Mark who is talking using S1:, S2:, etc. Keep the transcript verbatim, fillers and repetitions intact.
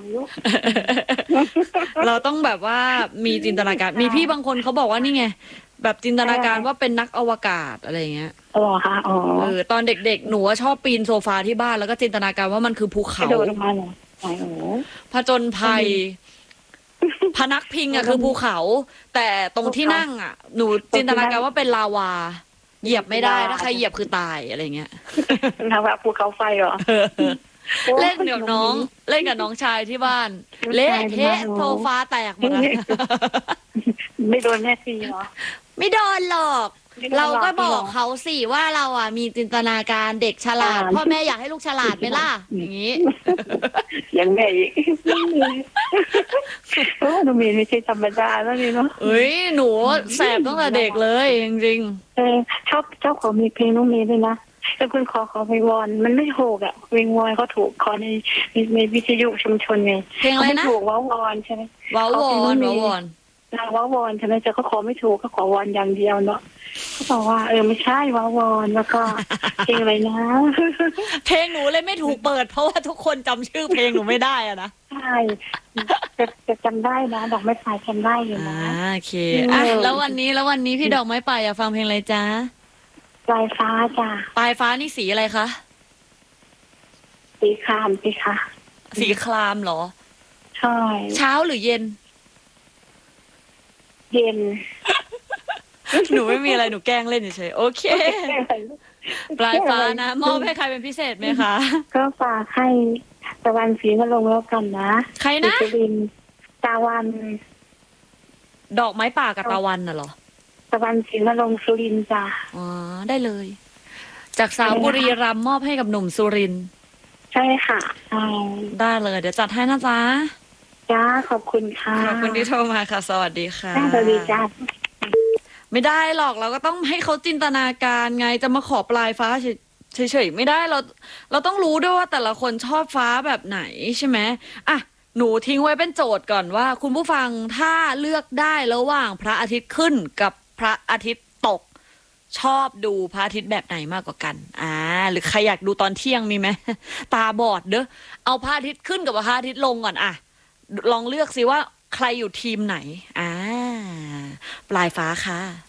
S1: ลูก
S2: เราต้องแบบว่ามีจินตนาการมีพี่บางคนเขาบอกว่านี่ไงแบบจินตนาการว่าเป็นนักอวกาศอะไรเงี้ย
S1: อ๋อค่ะอ๋อ
S2: เออตอนเด็กๆหนูชอบปีนโซฟาที่บ้านแล้วก็จินตนาการว่ามันคือภู
S1: กระ
S2: เขา
S1: โดดลงมาเหรอโอ้โห
S2: ผจญภัยพนักพิงอ่ะคือภูเขาแต่ตรงที่นั่งอ่ะหนูจินตนาการว่าเป็นลาวาเหยียบไม่ได้ถ้าใครเหยียบคือตายอะไรเงี้ย
S1: ทำแบบภูเขาไฟเหรอ
S2: เล่นเดี๋ยวน้องเล่นกับน้องชายที่บ้านเละเทะโซฟาแตกหมดอะ
S1: ไม่โดนแม่ตีเหรอ
S2: ไม่โดนหรอก
S1: ไม่โดนหรอก
S2: เราก็บอ
S1: จริงเหร
S2: ก
S1: อ
S2: เขาสิว่าเราอ่ะมีจินตนาการเด็กฉลาด
S1: อ่า
S2: พ่อแม่อยากให้ลูกฉลาดไหมล่ะอย่างนี้
S1: ยังไงอีกโอ้หนูมีไม่ใช่ธรรมดาแล้วนี่เนาะ
S2: เอ้ยหนูแสบตั้งแต่เด็กเลยจริง
S1: เออชอบชอบขอมีเพลงน้องเมย์ด้วยนะแต่คุณขอขอเพลงวอนมันไม่ถูกอ่ะเพลงวอนเขาถูกขอในในในวิทยุชุมชนไง
S2: ๆเพลงอะไร
S1: ไม่
S2: นะ
S1: ถูกว้าวอนใช่ไหม
S2: ว้าววอนว้าววอน
S1: เราว้าวอนใช่ไหมแต่เขาขอไม่ถูกเขาขอวอนอย่างเดียวเนาะเขาบอกว่าเออไม่ใช่ว้าวอนแล้วก็เพลงอะไรนะ
S2: เพลงหนูเลยไม่ถูกเปิดเพราะว่าทุกคนจำชื่อเพลงหนูไม่ได้อะนะ
S1: ใช่จะจะจำได้นะดอกไม้พายจำได้อยู่
S2: อ่า
S1: นะ
S2: โอเคอ่ะแล้ววันนี้แล้ววันนี้พี่ดอกไม้ป่าอยากฟังเพลงอะไรจ๊ะ
S1: ปลายฟ้าจ้ะ
S2: ปลายฟ้านี่สีอะไรคะ
S1: สีครามสิคะ
S2: สีครามเหรอ
S1: ใช่
S2: เช้าหรือเย็น
S1: เย็น
S2: หนูไม่มีอะไรหนูแกล้งเล่นเฉยๆโอเค ปลายฟ้านะมอบให้ใครเป็นพิเศษไหมคะ
S1: ก็ฝากให้ตะวันสีมาลงแล้วกันนะ
S2: ใครนะ
S1: สุรินทร์ตะวัน
S2: ดอกไม้ป่ากับตะวันน่ะเหรอ
S1: ตะวันสีมาลงสุรินทร์จ้ะ
S2: อ๋อได้เลย จากสาวบุรีรัมย์มอบให้กับหนุ่มสุรินทร์
S1: ใช่ค่ะใช่
S2: ได้เลย เดี๋ยวจัดให้นะจ๊ะ
S1: จ้าขอบคุณค่ะ
S2: ขอบคุณที่โทรมาค่ะ สวัสดีค่ะ
S1: จ้าสวัสดีจ้า
S2: ไม่ได้หรอกเราก็ต้องให้เขาจินตนาการไงจะมาขอปลายฟ้าเฉยๆไม่ได้เรา เราต้องรู้ด้วยว่าแต่ละคนชอบฟ้าแบบไหนใช่ไหมอ่ะหนูทิ้งไว้เป็นโจทย์ก่อนว่า คุณผู้ฟังถ้าเลือกได้ระหว่างพระอาทิตย์ขึ้นกับพระอาทิตย์ตก ชอบดูพระอาทิตย์แบบไหนมากกว่ากันอ่าหรือใครอยากดูตอนเที่ยงมีไหม ตาบอดเด้อเอาพระอาทิตย์ขึ้นกับพระอาทิตย์ลงก่อนอ่ะลองเลือกสิว่าใครอยู่ทีมไหนอ่าปลายฟ้าค่ะ